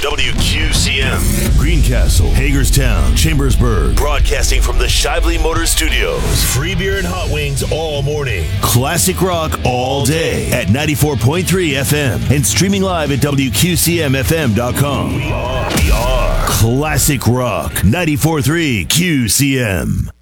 WQCM. Greencastle, Hagerstown, Chambersburg. Broadcasting from the Shively Motor Studios. Free beer and hot wings all morning. Classic rock all day at 94.3 FM and streaming live at WQCMFM.com. We are Classic Rock 94.3 QCM.